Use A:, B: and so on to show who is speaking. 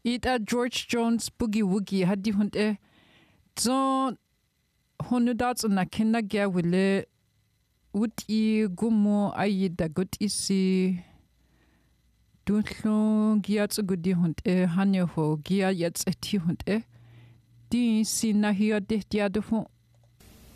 A: Ita George Jones Boogie Woogie hadi hunde zo honudats na kinna gya wile uti gumo ayi da gut isi dunlo gya tsugudi hunde hanyo ho gya yats eti hunde di si na hiya de dia de